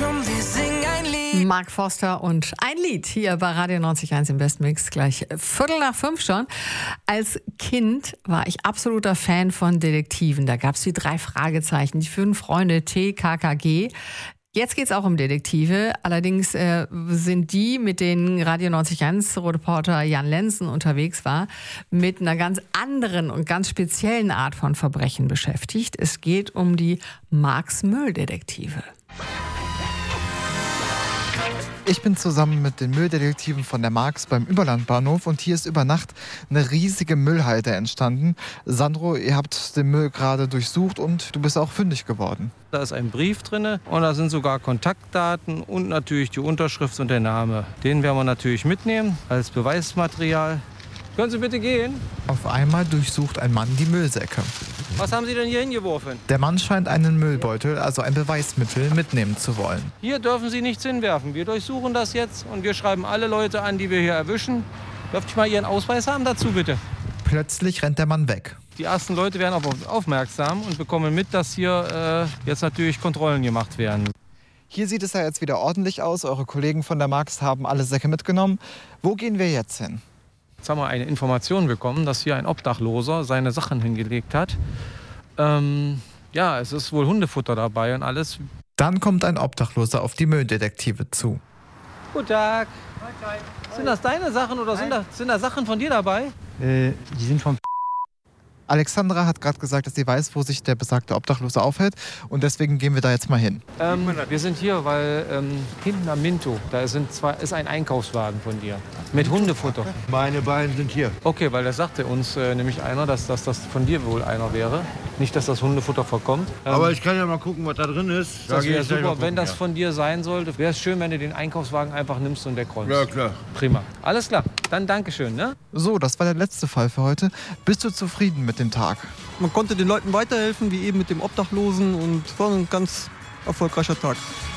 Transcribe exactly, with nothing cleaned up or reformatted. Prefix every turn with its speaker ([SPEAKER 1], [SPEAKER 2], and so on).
[SPEAKER 1] komm, wir singen ein Lied.
[SPEAKER 2] Mark Forster und ein Lied hier bei Radio neunzig Komma eins im Bestmix, gleich Viertel nach fünf schon. Als Kind war ich absoluter Fan von Detektiven. Da gab es die drei Fragezeichen, die fünf Freunde, T, K, K, G. Jetzt geht es auch um Detektive. Allerdings äh, sind die, mit denen Radio neunzig Komma eins Reporter Jan Lenzen unterwegs war, mit einer ganz anderen und ganz speziellen Art von Verbrechen beschäftigt. Es geht um die Marx Mülldetektive.
[SPEAKER 3] Ich bin zusammen mit den Mülldetektiven von der Marx beim Überlandbahnhof und hier ist über Nacht eine riesige Müllhalde entstanden. Sandro, ihr habt den Müll gerade durchsucht und du bist auch fündig geworden.
[SPEAKER 4] Da ist ein Brief drin und da sind sogar Kontaktdaten und natürlich die Unterschrift und der Name. Den werden wir natürlich mitnehmen als Beweismaterial. Können Sie bitte gehen?
[SPEAKER 3] Auf einmal durchsucht ein Mann die Müllsäcke.
[SPEAKER 4] Was haben Sie denn hier hingeworfen?
[SPEAKER 3] Der Mann scheint einen Müllbeutel, also ein Beweismittel, mitnehmen zu wollen.
[SPEAKER 4] Hier dürfen Sie nichts hinwerfen. Wir durchsuchen das jetzt und wir schreiben alle Leute an, die wir hier erwischen. Dürfte ich mal Ihren Ausweis haben dazu, bitte?
[SPEAKER 3] Plötzlich rennt der Mann weg.
[SPEAKER 4] Die ersten Leute werden auf uns aufmerksam und bekommen mit, dass hier äh, jetzt natürlich Kontrollen gemacht werden.
[SPEAKER 3] Hier sieht es ja jetzt wieder ordentlich aus. Eure Kollegen von der Marx haben alle Säcke mitgenommen. Wo gehen wir jetzt hin?
[SPEAKER 4] Jetzt haben wir eine Information bekommen, dass hier ein Obdachloser seine Sachen hingelegt hat. Ähm, ja, es ist wohl Hundefutter dabei und alles.
[SPEAKER 3] Dann kommt ein Obdachloser auf die Mülldetektive zu.
[SPEAKER 4] Guten Tag. Sind das deine Sachen oder sind da, sind da Sachen von dir dabei?
[SPEAKER 5] Äh, die sind vom
[SPEAKER 3] Alexandra hat gerade gesagt, dass sie weiß, wo sich der besagte Obdachlose aufhält. Und deswegen gehen wir da jetzt mal hin.
[SPEAKER 4] Ähm, wir sind hier, weil ähm, hinten am Minto, da sind zwei, ist ein Einkaufswagen von dir. Mit Hundefutter.
[SPEAKER 5] Meine beiden sind hier.
[SPEAKER 4] Okay, weil da sagte uns äh, nämlich einer, dass, dass das von dir wohl einer wäre. Nicht, dass das Hundefutter verkommt. Ähm,
[SPEAKER 5] Aber ich kann ja mal gucken, was da drin ist.
[SPEAKER 4] das wäre
[SPEAKER 5] ich gleich mal
[SPEAKER 4] super.
[SPEAKER 5] gucken,
[SPEAKER 4] Wenn das
[SPEAKER 5] ja.
[SPEAKER 4] von dir sein sollte, wäre es schön, wenn du den Einkaufswagen einfach nimmst und wegräumst.
[SPEAKER 5] Ja, klar.
[SPEAKER 4] Prima. Alles klar. Dann Dankeschön, ne?
[SPEAKER 3] So, das war der letzte Fall für heute. Bist du zufrieden mit dem Tag?
[SPEAKER 6] Man konnte den Leuten weiterhelfen, wie eben mit dem Obdachlosen, und war ein ganz erfolgreicher Tag.